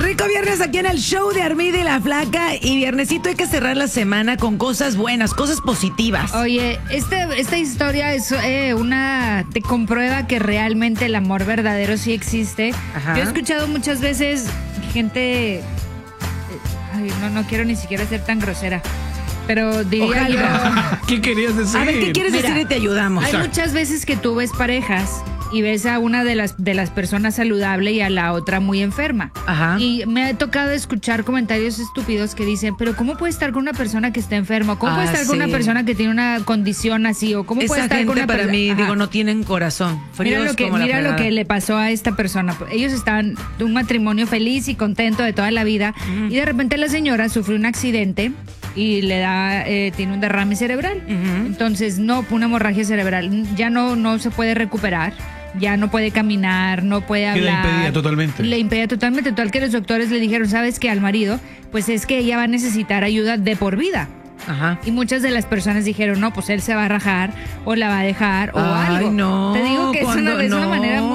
Rico viernes aquí en el show de Armida y la Flaca. Y viernesito hay que cerrar la semana con cosas buenas, cosas positivas. Oye, esta historia es te comprueba que realmente el amor verdadero sí existe. Ajá. Yo he escuchado muchas veces gente... no quiero ni siquiera ser tan grosera, pero diría yo... ¿Qué querías decir? A ver, ¿qué quieres decir y te ayudamos? Hay muchas veces que tú ves parejas y ves a una de las personas saludable y a la otra muy enferma. Ajá. Y me ha tocado escuchar comentarios estúpidos que dicen, pero ¿cómo puede estar con una persona que está enferma? ¿Cómo puede estar con una persona que tiene una condición así? ¿O cómo puede Esa estar gente con una para mí, Ajá. digo, no tienen corazón. Mira Fríos lo que le pasó a esta persona. Ellos estaban de un matrimonio feliz y contento de toda la vida y de repente la señora sufrió un accidente y tiene un derrame cerebral. Entonces, una hemorragia cerebral. Ya no se puede recuperar. Ya no puede caminar, no puede hablar. Le impedía totalmente. Le impedía totalmente. Total que los doctores le dijeron, ¿sabes qué? Al marido, pues es que ella va a necesitar ayuda de por vida. Ajá. Y muchas de las personas dijeron, no, pues él se va a rajar o la va a dejar o algo. No, Te digo que es una manera muy